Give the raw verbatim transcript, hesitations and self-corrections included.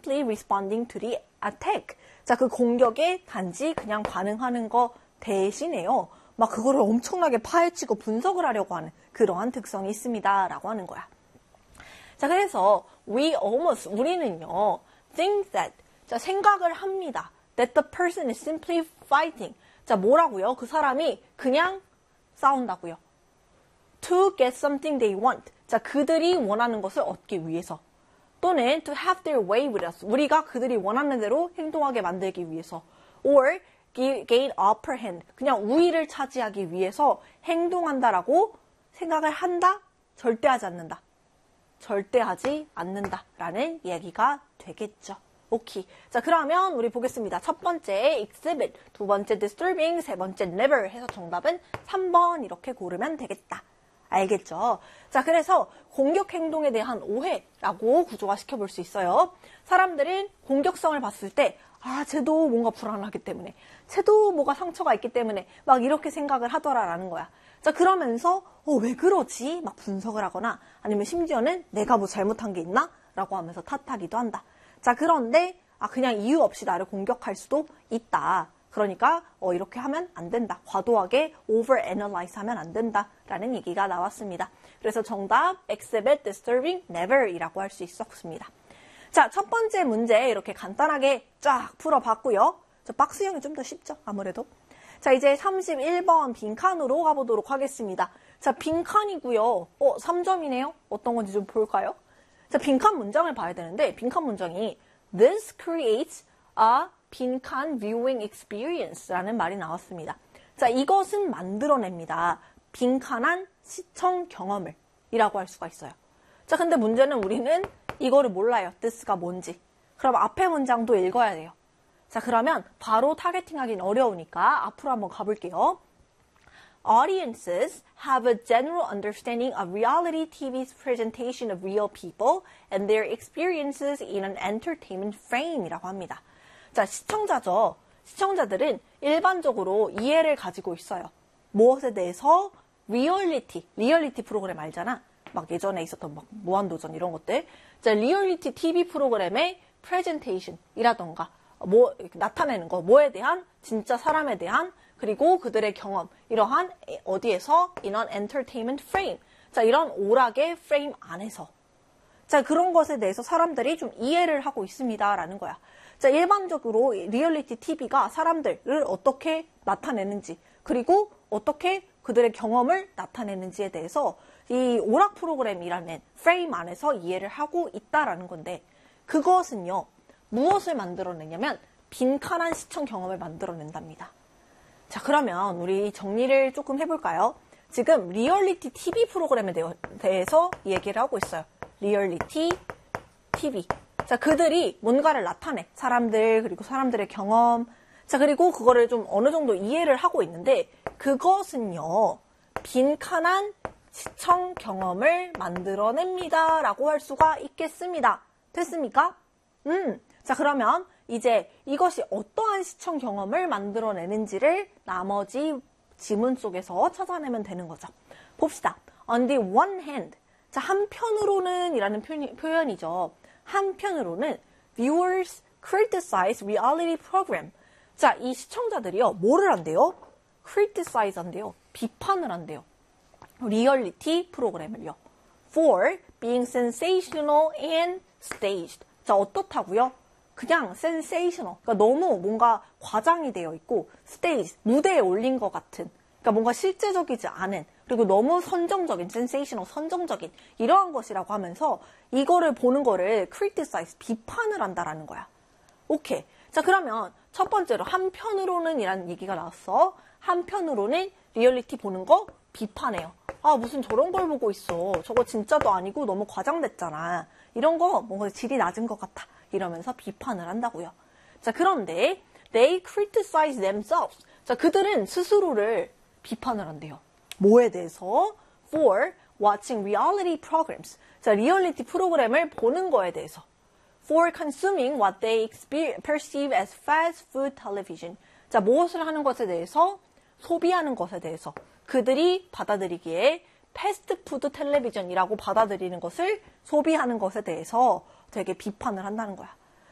simply responding to the attack. 자, 그 공격에 단지 그냥 반응하는 거 대신에요. 막 그거를 엄청나게 파헤치고 분석을 하려고 하는 그러한 특성이 있습니다. 라고 하는 거야. 자, 그래서 we almost, 우리는요, think that, 자, 생각을 합니다. that the person is simply fighting. 자, 뭐라고요? 그 사람이 그냥 싸운다고요. to get something they want. 자, 그들이 원하는 것을 얻기 위해서. 또는 to have their way with us. 우리가 그들이 원하는 대로 행동하게 만들기 위해서. or gain upper hand. 그냥 우위를 차지하기 위해서 행동한다라고 생각을 한다? 절대 하지 않는다. 절대 하지 않는다라는 얘기가 되겠죠. 오케이. 자, 그러면 우리 보겠습니다. 첫 번째 exhibit, 두 번째 disturbing, 세 번째 never 해서 정답은 삼 번 이렇게 고르면 되겠다. 알겠죠? 자, 그래서 공격 행동에 대한 오해라고 구조화시켜 볼 수 있어요. 사람들은 공격성을 봤을 때 아, 쟤도 뭔가 불안하기 때문에, 쟤도 뭐가 상처가 있기 때문에 막 이렇게 생각을 하더라라는 거야. 자, 그러면서 어, 왜 그러지? 막 분석을 하거나 아니면 심지어는 내가 뭐 잘못한 게 있나? 라고 하면서 탓하기도 한다. 자, 그런데 아, 그냥 이유 없이 나를 공격할 수도 있다. 그러니까 어, 이렇게 하면 안 된다. 과도하게 overanalyze 하면 안 된다라는 얘기가 나왔습니다. 그래서 정답 exhibit, disturbing, never 이라고 할 수 있었습니다. 자, 첫 번째 문제 이렇게 간단하게 쫙 풀어봤고요. 저 박스형이 좀 더 쉽죠? 아무래도. 자, 이제 삼십일 번 빈칸으로 가보도록 하겠습니다. 자, 빈칸이고요. 어, 삼 점이네요. 어떤 건지 좀 볼까요? 자, 빈칸 문장을 봐야 되는데 빈칸 문장이 This creates a 빈칸 viewing experience라는 말이 나왔습니다. 자, 이것은 만들어냅니다. 빈칸한 시청 경험을 이라고 할 수가 있어요. 자, 근데 문제는 우리는 이거를 몰라요. this가 뭔지. 그럼 앞에 문장도 읽어야 돼요. 자, 그러면 바로 타겟팅하기는 어려우니까 앞으로 한번 가볼게요. Audiences have a general understanding of reality 티비's presentation of real people and their experiences in an entertainment frame 이라고 합니다. 자, 시청자죠. 시청자들은 일반적으로 이해를 가지고 있어요. 무엇에 대해서? 리얼리티, 리얼리티 프로그램 알잖아. 막 예전에 있었던 막 무한도전 이런 것들. 자, 리얼리티 티비 프로그램의 프레젠테이션이라던가 뭐 나타내는 거, 뭐에 대한 진짜 사람에 대한 그리고 그들의 경험 이러한 어디에서 in an entertainment frame. 자, 이런 오락의 프레임 안에서 자, 그런 것에 대해서 사람들이 좀 이해를 하고 있습니다라는 거야. 자, 일반적으로 리얼리티 티비가 사람들을 어떻게 나타내는지 그리고 어떻게 그들의 경험을 나타내는지에 대해서 이 오락 프로그램이라는 프레임 안에서 이해를 하고 있다라는 건데 그것은요. 무엇을 만들어내냐면 빈칸한 시청 경험을 만들어낸답니다. 자, 그러면 우리 정리를 조금 해볼까요? 지금 리얼리티 티비 프로그램에 대해서 얘기를 하고 있어요. 리얼리티 티비. 자, 그들이 뭔가를 나타내. 사람들, 그리고 사람들의 경험. 자, 그리고 그거를 좀 어느 정도 이해를 하고 있는데 그것은요. 빈칸한 시청 경험을 만들어냅니다. 라고 할 수가 있겠습니다. 됐습니까? 음. 자, 그러면 이제 이것이 어떠한 시청 경험을 만들어내는지를 나머지 지문 속에서 찾아내면 되는 거죠. 봅시다. On the one hand. 자, 한편으로는 이라는 표현, 표현이죠. 한편으로는 viewers criticize reality program. 자, 이 시청자들이요. 뭐를 한대요? criticize 한대요. 비판을 한대요. 리얼리티 프로그램을요. for being sensational and staged. 자, 어떻다고요? 그냥 sensational. 그러니까 너무 뭔가 과장이 되어 있고 stage, 무대에 올린 것 같은. 그러니까 뭔가 실제적이지 않은 그리고 너무 선정적인, sensational, 선정적인 이러한 것이라고 하면서 이거를 보는 거를 criticize, 비판을 한다라는 거야. 오케이. 자, 그러면 첫 번째로 한편으로는 이라는 얘기가 나왔어. 한편으로는 리얼리티 보는 거 비판해요. 아, 무슨 저런 걸 보고 있어. 저거 진짜도 아니고 너무 과장됐잖아. 이런 거 뭔가 질이 낮은 것 같아. 이러면서 비판을 한다고요. 자, 그런데 they criticize themselves. 자, 그들은 스스로를 비판을 한대요. 뭐에 대해서? for watching reality programs. 자, 리얼리티 프로그램을 보는 거에 대해서. for consuming what they perceive as fast food television. 자, 무엇을 하는 것에 대해서? 소비하는 것에 대해서. 그들이 받아들이기에 패스트푸드 텔레비전이라고 받아들이는 것을 소비하는 것에 대해서 되게 비판을 한다는 거야.